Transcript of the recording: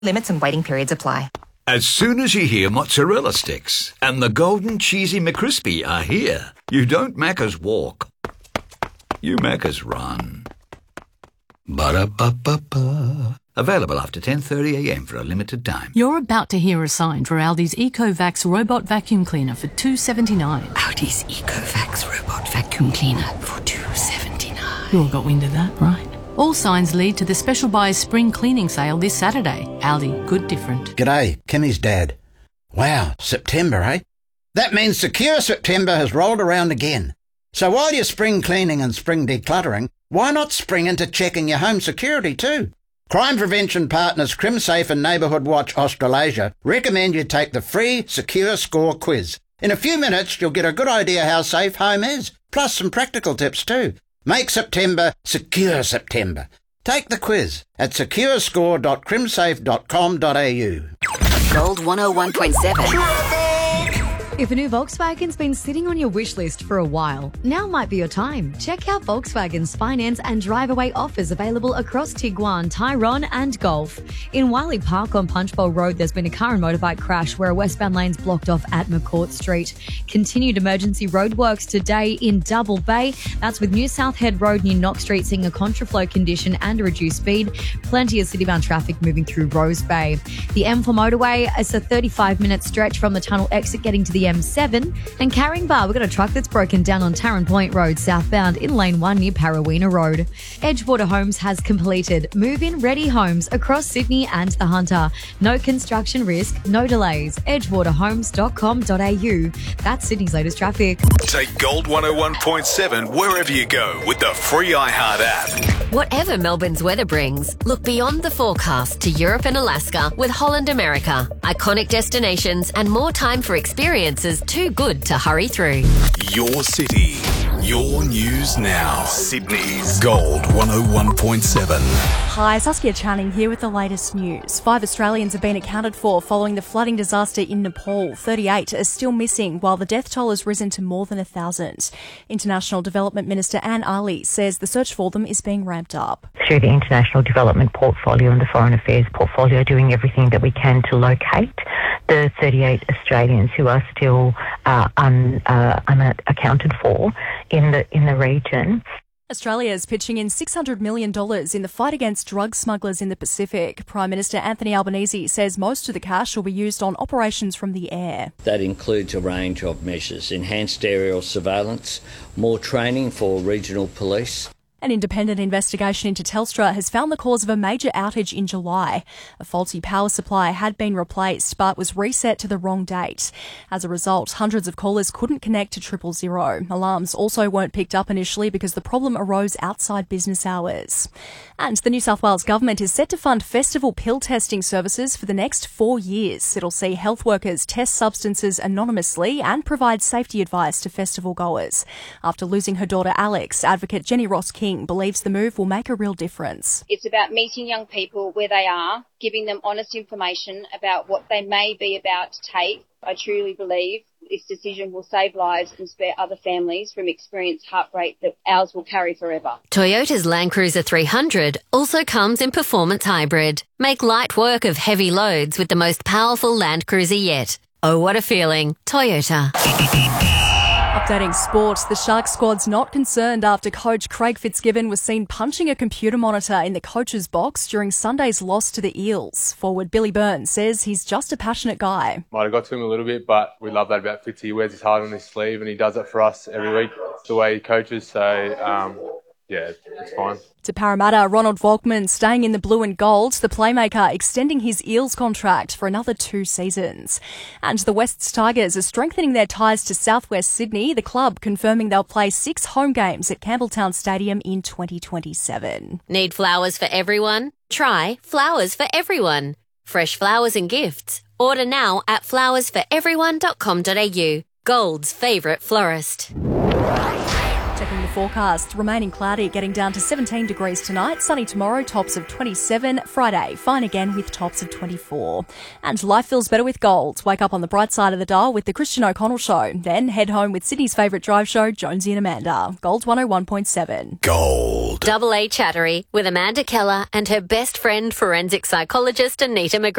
Limits and waiting periods apply. As soon as you hear mozzarella sticks and the golden cheesy McCrispy are here, you don't Macca's walk. You Macca's run. Ba-da-ba-ba-ba. Available after 10:30am for a limited time. You're about to hear a sign for Aldi's EcoVax robot vacuum cleaner for $2.79. Aldi's EcoVax robot vacuum cleaner for $2.79. You all got wind of that, right? All signs lead to the Special Buys Spring Cleaning Sale this Saturday. Aldi, good different. G'day, Kimmy's dad. Wow, September, eh? That means Secure September has rolled around again. So while you're spring cleaning and spring decluttering, why not spring into checking your home security too? Crime prevention partners CrimSafe and Neighbourhood Watch Australasia recommend you take the free Secure Score quiz. In a few minutes, you'll get a good idea how safe home is, plus some practical tips too. Make September Secure September. Take the quiz at securescore.crimsafe.com.au. Gold 101.7. If a new Volkswagen's been sitting on your wish list for a while, now might be your time. Check out Volkswagen's finance and drive-away offers available across Tiguan, Tyrone and Golf. In Wiley Park on Punchbowl Road, there's been a car and motorbike crash where a westbound lane's blocked off at McCourt Street. Continued emergency roadworks today in Double Bay. That's with New South Head Road near Knox Street seeing a contraflow condition and a reduced speed. Plenty of city-bound traffic moving through Rose Bay. The M4 motorway is a 35-minute stretch from the tunnel exit getting to the M7. And Caringbah, we've got a truck that's broken down on Tarrant Point Road southbound in Lane 1 near Parawina Road. Edgewater Homes has completed move-in ready homes across Sydney and the Hunter. No construction risk, no delays. edgewaterhomes.com.au. That's Sydney's latest traffic. Take Gold 101.7 wherever you go with the free iHeart app. Whatever Melbourne's weather brings, look beyond the forecast to Europe and Alaska with Holland America. Iconic destinations and more time for experiences too good to hurry through. Your city, your news now. Sydney's Gold 101.7. Hi, Saskia Channing here with the latest news. 5 Australians have been accounted for following the flooding disaster in Nepal. 38 are still missing, while the death toll has risen to more than 1,000. International Development Minister Anne Ali says the search for them is being ramped up. Through the International Development Portfolio and the Foreign Affairs Portfolio, doing everything that we can to locate the 38 Australians who are still unaccounted for in the region. Australia is pitching in $600 million in the fight against drug smugglers in the Pacific. Prime Minister Anthony Albanese says most of the cash will be used on operations from the air. That includes a range of measures: enhanced aerial surveillance, more training for regional police. An independent investigation into Telstra has found the cause of a major outage in July. A faulty power supply had been replaced but was reset to the wrong date. As a result, hundreds of callers couldn't connect to 000. Alarms also weren't picked up initially because the problem arose outside business hours. And the New South Wales Government is set to fund festival pill testing services for the next 4 years. It'll see health workers test substances anonymously and provide safety advice to festival goers. After losing her daughter Alex, advocate Jenny Ross King believes the move will make a real difference. It's about meeting young people where they are, giving them honest information about what they may be about to take. I truly believe this decision will save lives and spare other families from experiencing heartbreak that ours will carry forever. Toyota's Land Cruiser 300 also comes in performance hybrid. Make light work of heavy loads with the most powerful Land Cruiser yet. Oh, what a feeling. Toyota. Updating sports, the Sharks squad's not concerned after coach Craig Fitzgibbon was seen punching a computer monitor in the coach's box during Sunday's loss to the Eels. Forward Billy Burns says he's just a passionate guy. Might have got to him a little bit, but we love that about Fitzy. He wears his heart on his sleeve and he does it for us every week. It's the way he coaches, so yeah, it's fine. To Parramatta, Ronald Volkman staying in the blue and gold, the playmaker extending his Eels contract for another 2 seasons. And the Wests Tigers are strengthening their ties to Southwest Sydney, the club confirming they'll play 6 home games at Campbelltown Stadium in 2027. Need flowers for everyone? Try Flowers for Everyone. Fresh flowers and gifts. Order now at flowersforeveryone.com.au. Gold's favourite florist. Checking the forecast. Remaining cloudy, getting down to 17 degrees tonight. Sunny tomorrow, tops of 27. Friday, fine again with tops of 24. And life feels better with gold. Wake up on the bright side of the dial with the Christian O'Connell Show. Then head home with Sydney's favourite drive show, Jonesy and Amanda. Gold 101.7. Gold. Double A Chattery with Amanda Keller and her best friend, forensic psychologist Anita McGrath.